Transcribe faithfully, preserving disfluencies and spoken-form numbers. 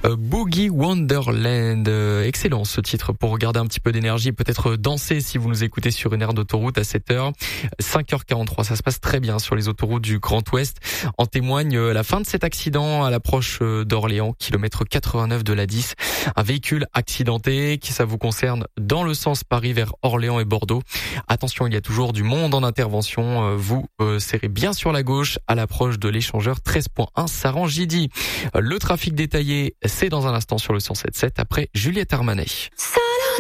Euh, Boogie Wonderland, euh, excellent ce titre pour regarder un petit peu d'énergie, peut-être danser si vous nous écoutez sur une aire d'autoroute à sept heures. cinq heures quarante-trois, ça se passe très bien sur les autoroutes du Grand Ouest. En témoigne euh, la fin de cet accident à l'approche euh, d'Orléans, kilomètre quatre-vingt-neuf de l'A dix. Un véhicule accidenté, qui ça vous concerne dans le sens Paris vers Orléans et Bordeaux. Attention, il y a toujours du monde en intervention. Euh, vous euh, serrez bien sur la gauche à l'approche de l'échangeur treize point un Saran-Gidi. Le trafic détaillé, c'est dans un instant sur le cent sept sept après Juliette Armanet.